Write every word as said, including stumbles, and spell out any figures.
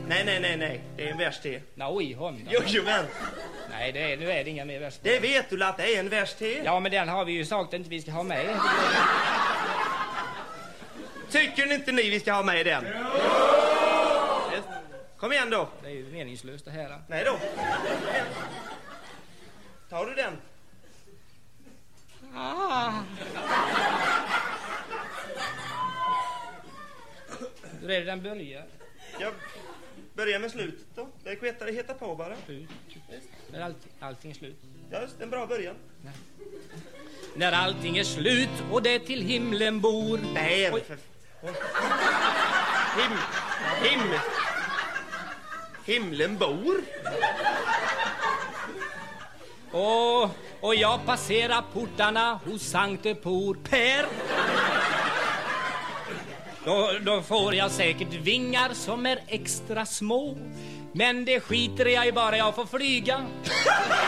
Nej, nej, nej, nej. Det är en vers till. Nej, Honda. Jo, jo, men. Nej, det är, nu är det inga mer vers. Det vet du att det är en vers till. Ja, men den har vi ju sagt att inte vi ska ha med. Tycker inte ni vi ska ha med den? Kom igen då. Det är ju meningslöst det här. Nej då. Tar du den? Ah. Hur är det den börjar? Jag börjar med slutet då. Det är kvettare heta på bara. Slut. När all, allting är slut. Ja, just en bra början. Nej. När allting är slut och det till himlen bor. Nej, Oj. för... Him... Him... Himlen bor. Och, och jag passerar portarna hos Sankte Por Per. Då, då får jag säkert vingar som är extra små. Men det skiter jag i bara jag får flyga.